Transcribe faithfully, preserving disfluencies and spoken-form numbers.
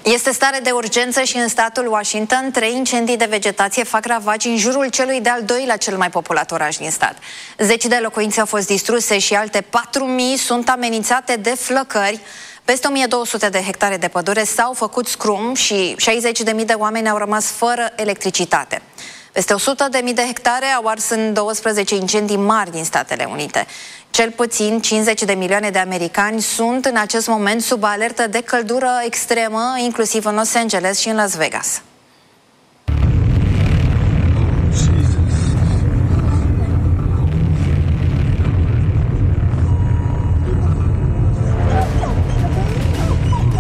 Este stare de urgență și în statul Washington trei incendii de vegetație fac ravagi în jurul celui de-al doilea cel mai populat oraș din stat. Zeci de locuințe au fost distruse și alte patru mii sunt amenințate de flăcări. Peste o mie două sute de hectare de pădure s-au făcut scrum și șaizeci de mii de oameni au rămas fără electricitate. Peste o sută de mii de hectare au ars în douăsprezece incendii mari din Statele Unite. Cel puțin cincizeci de milioane de americani sunt în acest moment sub alertă de căldură extremă, inclusiv în Los Angeles și în Las Vegas.